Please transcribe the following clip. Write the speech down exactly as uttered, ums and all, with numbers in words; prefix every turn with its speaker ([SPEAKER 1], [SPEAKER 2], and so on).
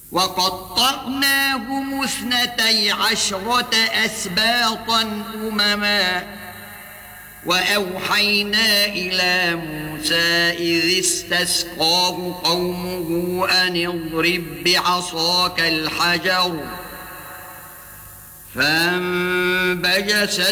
[SPEAKER 1] وقطعناهم اثنتي عشرة أسباطا أمما وأوحينا إلى موسى إذ استسقاه قومه أن اضرب بعصاك الحجر فانبجست